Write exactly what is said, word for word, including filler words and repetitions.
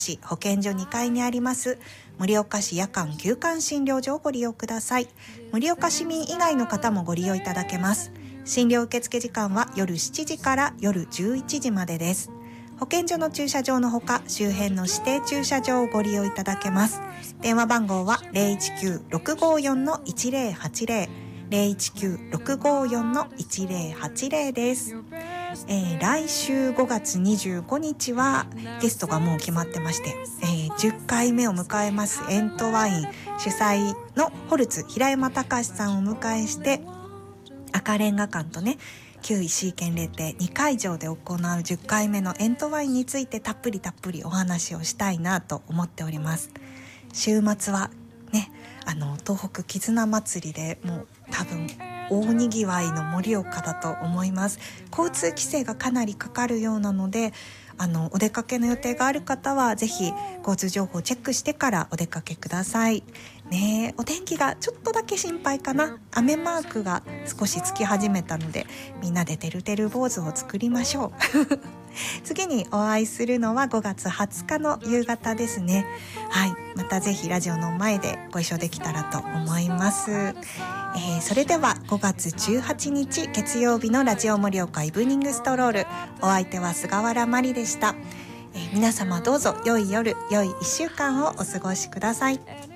市保健所にかいにあります盛岡市夜間休館診療所をご利用ください。盛岡市民以外の方もご利用いただけます。診療受付時間は夜しちじから夜じゅういちじまでです。保健所の駐車場のほか周辺の指定駐車場をご利用いただけます。電話番号は ゼロいちきゅうろくごよんのいちゼロはちゼロ ゼロいちきゅうろくごよんのいちゼロはちゼロです。えー、来週ごがつにじゅうごにちはゲストがもう決まってまして、えー、じゅっかいめを迎えますエントワイン主催のホルツ平山隆さんをお迎えして赤レンガ館とね旧石井県霊亭にかいじょうで行うじゅっかいめのエントワインについてたっぷりたっぷりお話をしたいなと思っております。週末はねあの東北絆祭りでもう多分大にぎわいの盛岡だと思います。交通規制がかなりかかるようなのであのお出かけの予定がある方はぜひ交通情報をチェックしてからお出かけくださいね。お天気がちょっとだけ心配かな。雨マークが少しつき始めたのでみんなでてるてる坊主を作りましょう次にお会いするのはごがつはつかの夕方ですね。はい、またぜひラジオの前でご一緒できたらと思います。えー、それではごがつじゅうはちにち月曜日のラジオ盛岡イブニングストロール、お相手は菅原まりでした。えー、皆様どうぞ良い夜良いいっしゅうかんをお過ごしください。